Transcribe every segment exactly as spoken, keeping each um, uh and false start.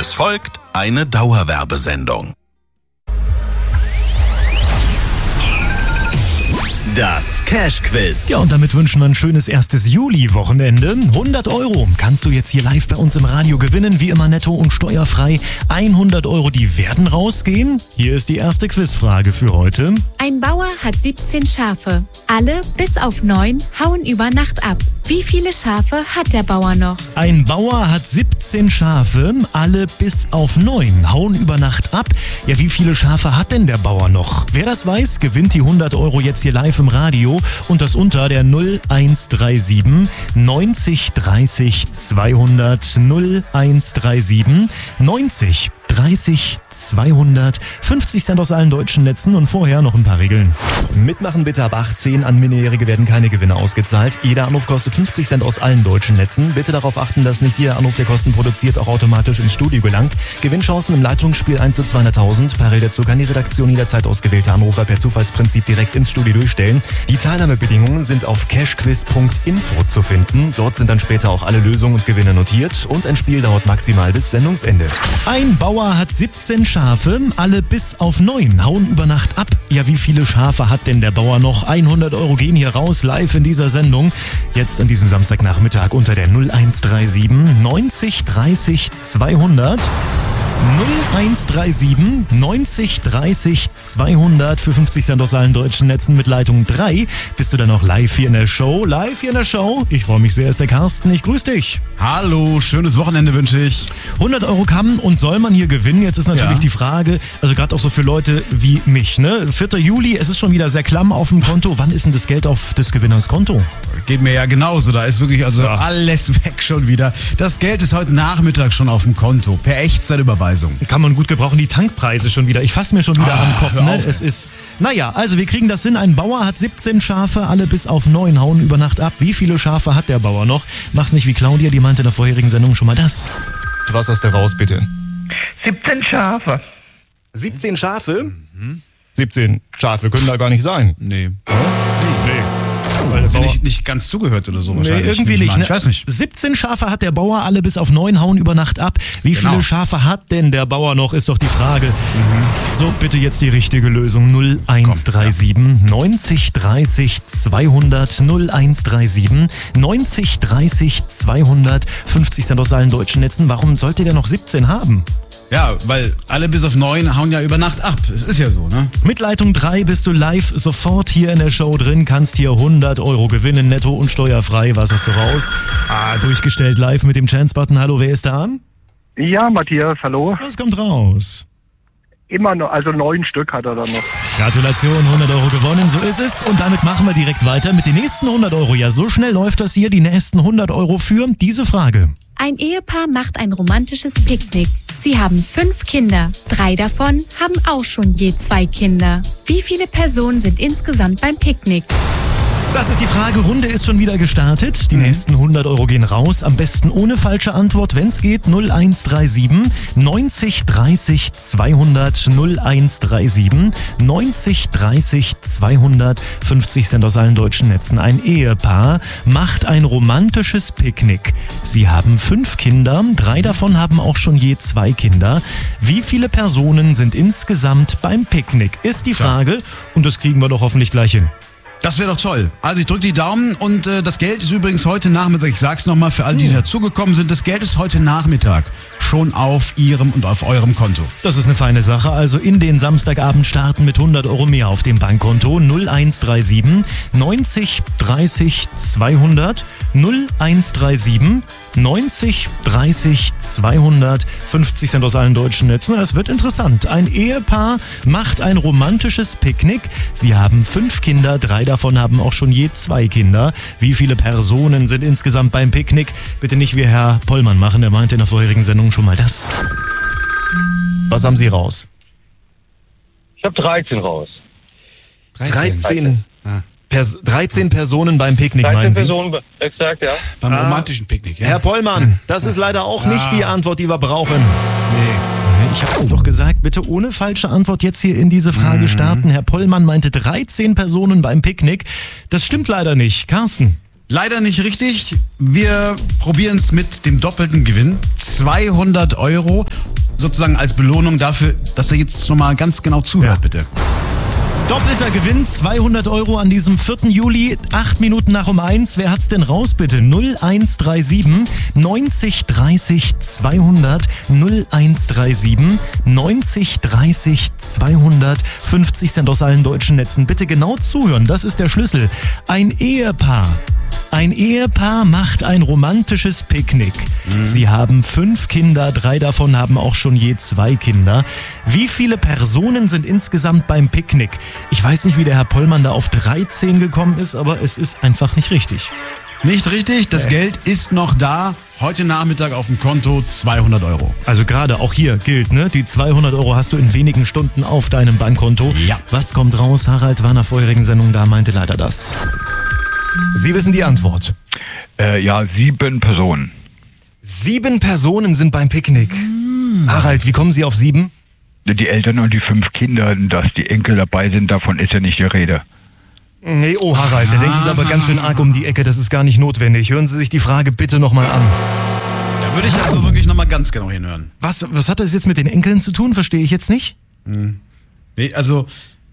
Es folgt eine Dauerwerbesendung. Das Cash-Quiz. Ja, und damit wünschen wir ein schönes erstes Juli-Wochenende. hundert Euro kannst du jetzt hier live bei uns im Radio gewinnen. Wie immer netto und steuerfrei. hundert Euro, die werden rausgehen. Hier ist die erste Quizfrage für heute. Ein Bauer hat siebzehn Schafe. Alle, bis auf neun, hauen über Nacht ab. Wie viele Schafe hat der Bauer noch? Ein Bauer hat siebzehn Schafe. Alle bis auf neun hauen über Nacht ab. Ja, wie viele Schafe hat denn der Bauer noch? Wer das weiß, gewinnt die hundert Euro jetzt hier live im Radio und das unter der null eins drei sieben neunzig dreißig zweihundert null eins drei sieben neunzig dreißig zweihundert. fünfzig Cent aus allen deutschen Netzen und vorher noch ein paar Regeln. Mitmachen bitte ab achtzehn. An Minderjährige werden keine Gewinne ausgezahlt. Jeder Anruf kostet fünfzig Cent aus allen deutschen Netzen. Bitte darauf achten, dass nicht jeder Anruf, der Kosten produziert, auch automatisch ins Studio gelangt. Gewinnchancen im Leitungsspiel eins zu zweihunderttausend. Parallel dazu kann die Redaktion jederzeit ausgewählte Anrufer per Zufallsprinzip direkt ins Studio durchstellen. Die Teilnahmebedingungen sind auf cashquiz punkt info zu finden. Dort sind dann später auch alle Lösungen und Gewinne notiert und ein Spiel dauert maximal bis Sendungsende. Ein Bauer hat siebzehn Schafe, alle bis auf neun hauen über Nacht ab. Ja, wie viele Schafe hat denn der Bauer noch? hundert Euro gehen hier raus, live in dieser Sendung. Jetzt an diesem Samstagnachmittag unter der null eins drei sieben neunzig dreißig zweihundert. null eins drei sieben neunzig dreißig zweihundert für fünfzig Cent aus allen deutschen Netzen mit Leitung drei. Bist du dann noch live hier in der Show? Live hier in der Show? Ich freue mich sehr, ist der Carsten. Ich grüße dich. Hallo, schönes Wochenende wünsche ich. hundert Euro kann und soll man hier gewinnen. Jetzt ist natürlich ja. die Frage, also gerade auch so für Leute wie mich, ne? vierter Juli, es ist schon wieder sehr klamm auf dem Konto. Wann ist denn das Geld auf des Gewinners Konto? Geht mir ja genauso. Da ist wirklich also ja. alles weg schon wieder. Das Geld ist heute Nachmittag schon auf dem Konto. Per Echtzeitüberweisung. Kann man gut gebrauchen, die Tankpreise schon wieder. Ich fasse mir schon wieder ah, am Kopf. Ne? Auf, es ist, naja, also wir kriegen das hin. Ein Bauer hat siebzehn Schafe, alle bis auf neun hauen über Nacht ab. Wie viele Schafe hat der Bauer noch? Mach's nicht wie Claudia, die meinte in der vorherigen Sendung schon mal das. Was hast du raus, bitte? siebzehn Schafe. siebzehn Schafe? Mhm. siebzehn Schafe können da gar nicht sein. Nee. Hm? Nee. Weil der Bauer nicht, nicht ganz zugehört oder so wahrscheinlich. Nee, irgendwie nicht. Ne? Ich weiß nicht. siebzehn Schafe hat der Bauer, alle bis auf neun hauen über Nacht ab. Wie genau. viele Schafe hat denn der Bauer noch, ist doch die Frage. Mhm. So, bitte jetzt die richtige Lösung. null eins drei sieben neunzig dreißig zweihundert null eins drei sieben neunzig dreißig zweihundert. fünfzig Cent aus allen deutschen Netzen. Warum sollte der noch siebzehn haben? Ja, weil alle bis auf neun hauen ja über Nacht ab. Es ist ja so, ne? Mit Leitung drei bist du live sofort hier in der Show drin, kannst hier hundert Euro gewinnen, netto und steuerfrei. Was hast du raus? Ah, durchgestellt live mit dem Chance-Button. Hallo, wer ist da? Ja, Matthias, hallo. Was kommt raus? Immer noch, also neun Stück hat er dann noch. Gratulation, hundert Euro gewonnen, so ist es. Und damit machen wir direkt weiter mit den nächsten hundert Euro. Ja, so schnell läuft das hier, die nächsten hundert Euro für diese Frage. Ein Ehepaar macht ein romantisches Picknick. Sie haben fünf Kinder. Drei davon haben auch schon je zwei Kinder. Wie viele Personen sind insgesamt beim Picknick? Das ist die Frage. Runde ist schon wieder gestartet. Die mhm. nächsten hundert Euro gehen raus. Am besten ohne falsche Antwort, wenn es geht. null eins drei sieben neunzig dreißig zweihundert null eins drei sieben neunzig dreißig zweihundert. fünfzig Cent aus allen deutschen Netzen. Ein Ehepaar macht ein romantisches Picknick. Sie haben fünf Kinder. Drei davon haben auch schon je zwei Kinder. Wie viele Personen sind insgesamt beim Picknick? Ist die Frage. Und das kriegen wir doch hoffentlich gleich hin. Das wäre doch toll. Also ich drücke die Daumen und äh, das Geld ist übrigens heute Nachmittag, ich sag's nochmal für alle, die dazugekommen sind, das Geld ist heute Nachmittag schon auf Ihrem und auf eurem Konto. Das ist eine feine Sache. Also in den Samstagabend starten mit hundert Euro mehr auf dem Bankkonto. null eins drei sieben neunzig dreißig zweihundert null eins drei sieben neunzig dreißig zweihundert. fünfzig Cent aus allen deutschen Netzen. Es wird interessant. Ein Ehepaar macht ein romantisches Picknick. Sie haben fünf Kinder, drei davon haben auch schon je zwei Kinder. Wie viele Personen sind insgesamt beim Picknick? Bitte nicht wie Herr Pollmann machen, er meinte in der vorherigen Sendung schon mal das. Was haben Sie raus? Ich habe dreizehn raus. dreizehn. Ah. Pers- dreizehn Personen beim Picknick, meinen Sie? dreizehn Personen, exakt, ja. Beim ah. romantischen Picknick, ja. Herr Pollmann, das ist leider auch ja. nicht die Antwort, die wir brauchen. Nee. Ich hab's doch gesagt, bitte ohne falsche Antwort jetzt hier in diese Frage starten. Herr Pollmann meinte dreizehn Personen beim Picknick. Das stimmt leider nicht. Carsten? Leider nicht richtig. Wir probieren es mit dem doppelten Gewinn. zweihundert Euro sozusagen als Belohnung dafür, dass er jetzt nochmal ganz genau zuhört, Ja. bitte. Doppelter Gewinn, zweihundert Euro an diesem vierten Juli, acht Minuten nach um eins. Wer hat's denn raus, bitte? null eins drei sieben neunzig dreißig zweihundert null eins drei sieben neunzig dreißig zweihundert fünfzig Cent aus allen deutschen Netzen. Bitte genau zuhören, das ist der Schlüssel. Ein Ehepaar. Ein Ehepaar macht ein romantisches Picknick. Mhm. Sie haben fünf Kinder, drei davon haben auch schon je zwei Kinder. Wie viele Personen sind insgesamt beim Picknick? Ich weiß nicht, wie der Herr Pollmann da auf dreizehn gekommen ist, aber es ist einfach nicht richtig. Nicht richtig, das Nee. Geld ist noch da. Heute Nachmittag auf dem Konto zweihundert Euro. Also gerade auch hier gilt, ne? Die zweihundert Euro hast du in wenigen Stunden auf deinem Bankkonto. Ja. Was kommt raus? Harald war in der vorherigen Sendung da, meinte leider das. Sie wissen die Antwort. Äh, ja, sieben Personen. Sieben Personen sind beim Picknick. Hm. Harald, wie kommen Sie auf sieben? Die Eltern und die fünf Kinder, dass die Enkel dabei sind, davon ist ja nicht die Rede. Nee, oh Harald, da denken Sie aber ganz schön arg um die Ecke, das ist gar nicht notwendig. Hören Sie sich die Frage bitte nochmal an. Da würde ich also wirklich nochmal ganz genau hinhören. Was, was hat das jetzt mit den Enkeln zu tun? Verstehe ich jetzt nicht. Nee, also,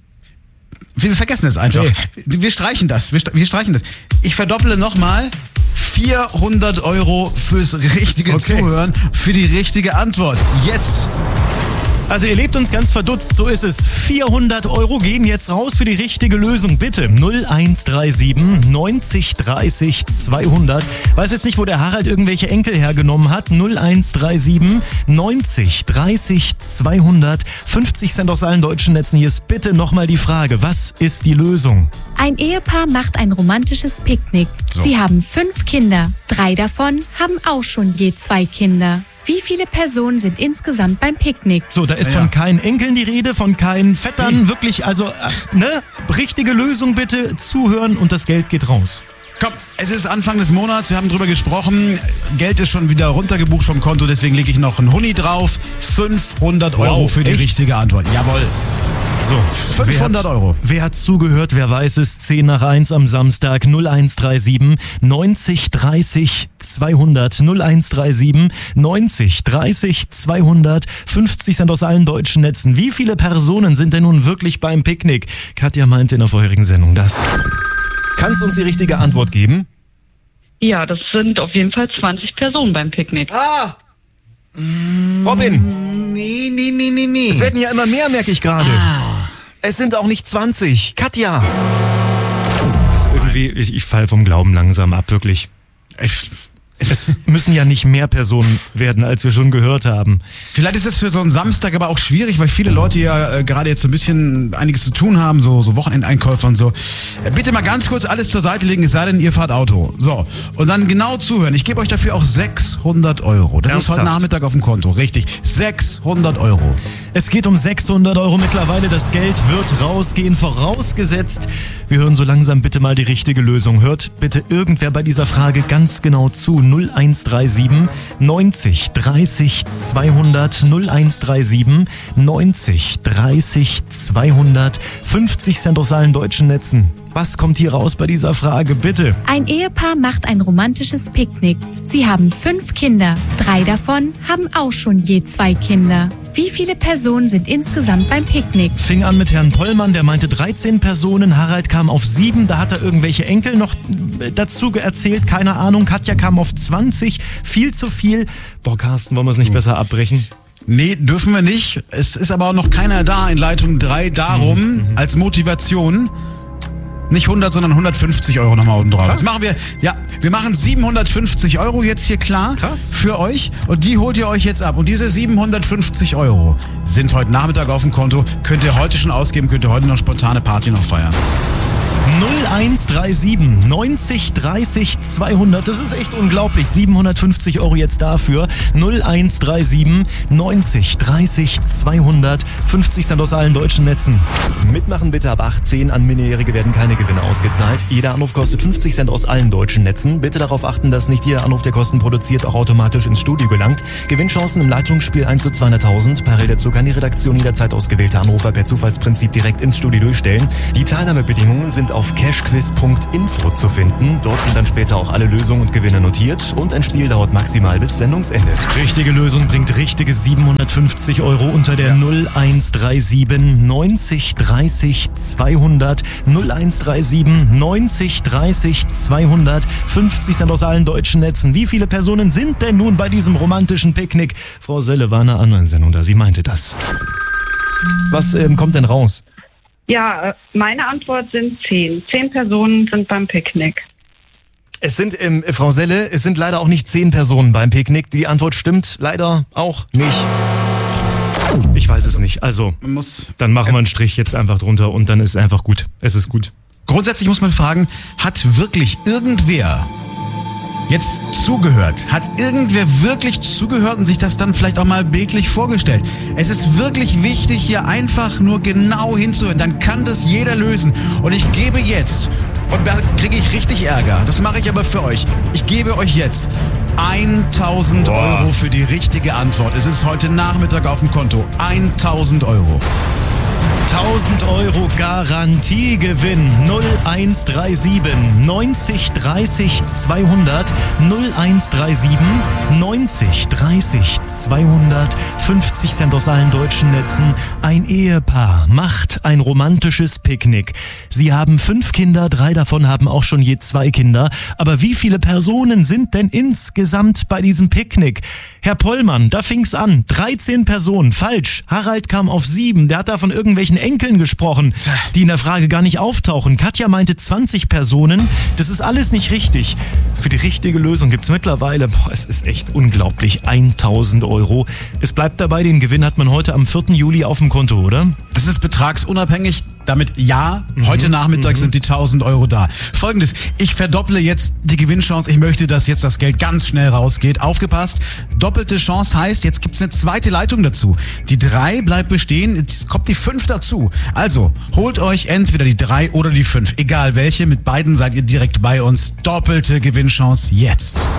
wir vergessen es einfach. Nee. Wir streichen das, wir, wir streichen das. Ich verdopple nochmal. vierhundert Euro fürs richtige Okay. Zuhören, für die richtige Antwort. Jetzt. Also ihr lebt uns ganz verdutzt, so ist es. vierhundert Euro gehen jetzt raus für die richtige Lösung. Bitte null eins drei sieben neunzig dreißig zweihundert. Weiß jetzt nicht, wo der Harald irgendwelche Enkel hergenommen hat. null eins drei sieben neunzig dreißig zweihundert. fünfzig Cent aus allen deutschen Netzen. Hier ist bitte nochmal die Frage, was ist die Lösung? Ein Ehepaar macht ein romantisches Picknick. So. Sie haben fünf Kinder. Drei davon haben auch schon je zwei Kinder. Wie viele Personen sind insgesamt beim Picknick? So, da ist Ja. von keinen Enkeln die Rede, von keinen Vettern, wirklich, also, äh, ne? Richtige Lösung bitte, zuhören und das Geld geht raus. Komm, es ist Anfang des Monats, wir haben drüber gesprochen. Geld ist schon wieder runtergebucht vom Konto, deswegen lege ich noch einen Huni drauf. fünfhundert Euro Wow, für die echt? richtige Antwort. Jawohl. So, fünfhundert wer hat, Euro. Wer hat zugehört? Wer weiß es? zehn nach eins am Samstag. null eins drei sieben neunzig dreißig zweihundert. null eins drei sieben neunzig dreißig zweihundert. fünfzig Cent aus allen deutschen Netzen. Wie viele Personen sind denn nun wirklich beim Picknick? Katja meinte in der vorherigen Sendung das. Kannst du uns die richtige Antwort geben? Ja, das sind auf jeden Fall zwanzig Personen beim Picknick. Ah! Robin! Nee, nee, nee, nee, nee. Es werden ja immer mehr, merke ich gerade. Es sind auch nicht zwanzig. Katja! Also irgendwie, ich, ich fall vom Glauben langsam ab, wirklich. Ich, Es müssen ja nicht mehr Personen werden, als wir schon gehört haben. Vielleicht ist es für so einen Samstag aber auch schwierig, weil viele Leute ja äh, gerade jetzt so ein bisschen einiges zu tun haben, so, so Wochenendeinkäufer und so. Äh, bitte mal ganz kurz alles zur Seite legen, es sei denn, ihr fahrt Auto. So, und dann genau zuhören. Ich gebe euch dafür auch sechshundert Euro. Das ist Ernsthaft? heute Nachmittag auf dem Konto, richtig. sechshundert Euro. Es geht um sechshundert Euro mittlerweile. Das Geld wird rausgehen, vorausgesetzt. Wir hören so langsam bitte mal die richtige Lösung. Hört bitte irgendwer bei dieser Frage ganz genau zu. null eins drei sieben neunzig dreißig zweihundert. null eins drei sieben neunzig dreißig zweihundert. fünfzig Cent aus allen deutschen Netzen. Was kommt hier raus bei dieser Frage? Bitte. Ein Ehepaar macht ein romantisches Picknick. Sie haben fünf Kinder. Drei davon haben auch schon je zwei Kinder. Wie viele Personen sind insgesamt beim Picknick? Fing an mit Herrn Pollmann, der meinte dreizehn Personen. Harald kam auf sieben, da hat er irgendwelche Enkel noch dazu erzählt, keine Ahnung. Katja kam auf zwanzig, viel zu viel. Boah, Carsten, wollen wir es nicht besser abbrechen? Nee, dürfen wir nicht. Es ist aber auch noch keiner da in Leitung drei. Darum, Mhm. als Motivation, nicht hundert, sondern hundertfünfzig Euro nochmal oben drauf. Jetzt machen wir, ja, wir machen siebenhundertfünfzig Euro jetzt hier klar. Krass. Für euch. Und die holt ihr euch jetzt ab. Und diese siebenhundertfünfzig Euro sind heute Nachmittag auf dem Konto. Könnt ihr heute schon ausgeben, könnt ihr heute noch spontane Party noch feiern. null eins drei sieben neunzig dreißig zweihundert. Das ist echt unglaublich. siebenhundertfünfzig Euro jetzt dafür. null eins drei sieben neunzig dreißig zweihundert. fünfzig Cent aus allen deutschen Netzen. Mitmachen bitte ab achtzehn. An Minderjährige werden keine Gewinne ausgezahlt. Jeder Anruf kostet fünfzig Cent aus allen deutschen Netzen. Bitte darauf achten, dass nicht jeder Anruf, der Kosten produziert, auch automatisch ins Studio gelangt. Gewinnchancen im Leitungsspiel eins zu zweihunderttausend. Parallel dazu kann die Redaktion jederzeit ausgewählte Anrufer per Zufallsprinzip direkt ins Studio durchstellen. Die Teilnahmebedingungen sind auf cashquiz punkt info zu finden. Dort sind dann später auch alle Lösungen und Gewinne notiert und ein Spiel dauert maximal bis Sendungsende. Richtige Lösung bringt richtige siebenhundertfünfzig Euro unter der null eins drei sieben neunzig dreißig zweihundert. null eins drei sieben neunzig dreißig zweihundert. fünfzig Cent aus allen deutschen Netzen. Wie viele Personen sind denn nun bei diesem romantischen Picknick? Frau Selle war in einer anderen Sendung da, sie meinte das. Was ähm, kommt denn raus? Ja, äh, meine Antwort sind zehn. Zehn Personen sind beim Picknick. Es sind, ähm, Frau Selle, es sind leider auch nicht zehn Personen beim Picknick. Die Antwort stimmt leider auch nicht. Ich weiß es nicht. Also, Man muss, dann machen wir einen Strich jetzt einfach drunter und dann ist es einfach gut. Es ist gut. grundsätzlich muss man fragen, hat wirklich irgendwer jetzt zugehört? Hat irgendwer wirklich zugehört und sich das dann vielleicht auch mal bildlich vorgestellt? Es ist wirklich wichtig, hier einfach nur genau hinzuhören. Dann kann das jeder lösen. Und ich gebe jetzt, und da kriege ich richtig Ärger, das mache ich aber für euch, ich gebe euch jetzt tausend Euro für die richtige Antwort. Es ist heute Nachmittag auf dem Konto. tausend Euro. tausend Euro Garantiegewinn. null eins drei sieben neunzig dreißig zweihundert. null eins drei sieben neunzig dreißig zweihundert. fünfzig Cent aus allen deutschen Netzen. Ein Ehepaar macht ein romantisches Picknick. Sie haben fünf Kinder, drei davon haben auch schon je zwei Kinder. Aber wie viele Personen sind denn insgesamt bei diesem Picknick? Herr Pollmann, da fing's an. dreizehn Personen. Falsch. Harald kam auf sieben. Der hat da von irgendwelchen Enkeln gesprochen, die in der Frage gar nicht auftauchen. Katja meinte zwanzig Personen. Das ist alles nicht richtig. Für die richtige Lösung gibt's mittlerweile, boah, es ist echt unglaublich, tausend Euro. Es bleibt dabei, den Gewinn hat man heute am vierten Juli auf dem Konto, oder? Das ist betragsunabhängig. Damit ja, heute Nachmittag sind die tausend Euro da. Folgendes, ich verdopple jetzt die Gewinnchance. Ich möchte, dass jetzt das Geld ganz schnell rausgeht. Aufgepasst, doppelte Chance heißt, jetzt gibt's eine zweite Leitung dazu. Die drei bleibt bestehen, jetzt kommt die fünf dazu. Also, holt euch entweder die drei oder die fünf. Egal welche, mit beiden seid ihr direkt bei uns. Doppelte Gewinnchance jetzt.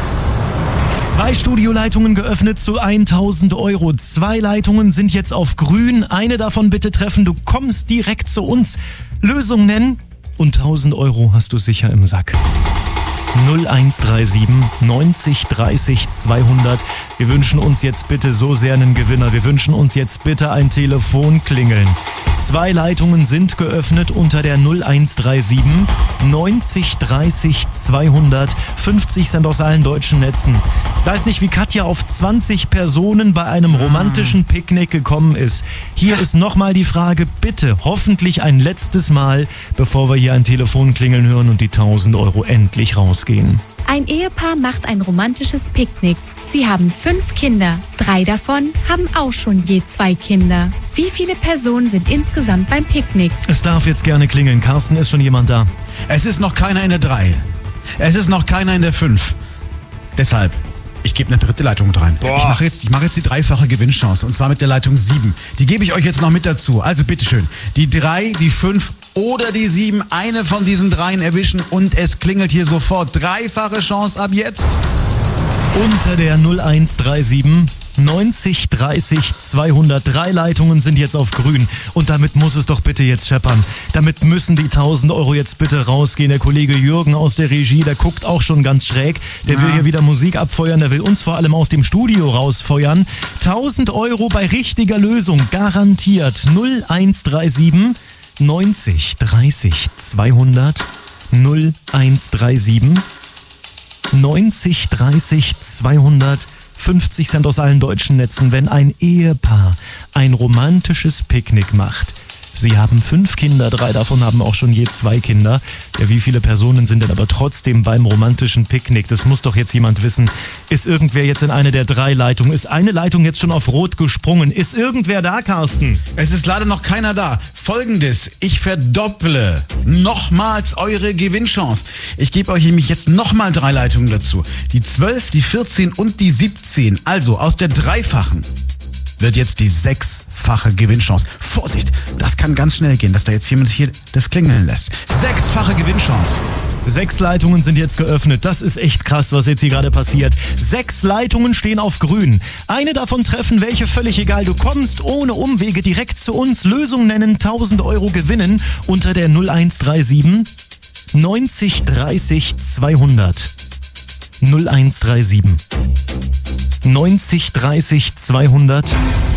Zwei Studioleitungen geöffnet zu tausend Euro. Zwei Leitungen sind jetzt auf grün. Eine davon bitte treffen. Du kommst direkt zu uns. Lösung nennen und tausend Euro hast du sicher im Sack. null eins drei sieben neunzig dreißig zweihundert. Wir wünschen uns jetzt bitte so sehr einen Gewinner. Wir wünschen uns jetzt bitte ein Telefonklingeln. Zwei Leitungen sind geöffnet unter der null eins drei sieben neunzig dreißig zweihundert. fünfzig Cent aus allen deutschen Netzen. Ich weiß nicht, wie Katja auf zwanzig Personen bei einem romantischen Picknick gekommen ist. Hier ist nochmal die Frage, bitte, hoffentlich ein letztes Mal, bevor wir hier ein Telefonklingeln hören und die tausend Euro endlich rausgehen. Ein Ehepaar macht ein romantisches Picknick. Sie haben fünf Kinder. Drei davon haben auch schon je zwei Kinder. Wie viele Personen sind insgesamt beim Picknick? Es darf jetzt gerne klingeln. Carsten, ist schon jemand da? Es ist noch keiner in der drei. Es ist noch keiner in der fünf. Deshalb, ich gebe eine dritte Leitung mit rein. Boah. Ich mache jetzt, ich mache jetzt die dreifache Gewinnchance. Und zwar mit der Leitung sieben. Die gebe ich euch jetzt noch mit dazu. Also bitteschön. Die drei, die fünf oder die sieben. Eine von diesen dreien erwischen und es klingelt hier sofort. Dreifache Chance ab jetzt. Unter der null eins drei sieben neunzig dreißig zweihundert. Drei Leitungen sind jetzt auf grün. Und damit muss es doch bitte jetzt scheppern. Damit müssen die tausend Euro jetzt bitte rausgehen. Der Kollege Jürgen aus der Regie, der guckt auch schon ganz schräg. Der ja. will hier wieder Musik abfeuern. Der will uns vor allem aus dem Studio rausfeuern. tausend Euro bei richtiger Lösung. Garantiert. null eins drei sieben neunzig dreißig zweihundert. null eins drei sieben neunzig dreißig zweihundert. fünfzig Cent aus allen deutschen Netzen, wenn ein Ehepaar ein romantisches Picknick macht. Sie haben fünf Kinder, drei davon haben auch schon je zwei Kinder. Ja, wie viele Personen sind denn aber trotzdem beim romantischen Picknick? Das muss doch jetzt jemand wissen. Ist irgendwer jetzt in eine der drei Leitungen? Ist eine Leitung jetzt schon auf Rot gesprungen? Ist irgendwer da, Carsten? Es ist leider noch keiner da. Folgendes, ich verdopple nochmals eure Gewinnchance. Ich gebe euch nämlich jetzt nochmal drei Leitungen dazu. Die zwölf, die vierzehn und die siebzehn. Also aus der dreifachen wird jetzt die sechsfache Gewinnchance. Vorsicht, das kann ganz schnell gehen, dass da jetzt jemand hier das klingeln lässt. Sechsfache Gewinnchance. Sechs Leitungen sind jetzt geöffnet. Das ist echt krass, was jetzt hier gerade passiert. Sechs Leitungen stehen auf grün. Eine davon treffen, welche völlig egal. Du kommst ohne Umwege direkt zu uns. Lösung nennen, tausend Euro gewinnen unter der null eins drei sieben neunzig dreißig zweihundert. null eins drei sieben. neunzig dreißig zweihundert.